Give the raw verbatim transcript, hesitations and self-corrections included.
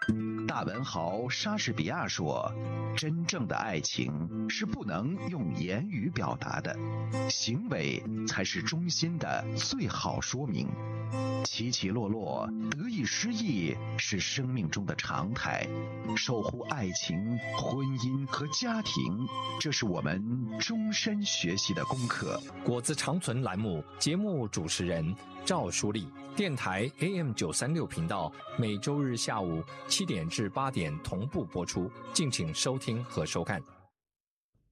大文豪莎士比亚说：“真正的爱情是不能用言语表达的，行为才是衷心的最好说明。起起落落，得意失意是生命中的常态。守护爱情、婚姻和家庭，这是我们终身学习的功课。” 果子长存栏目节目主持人赵淑丽，电台 A M 九三六频道，每周日下午七点至八点同步播出，敬请收听和收看。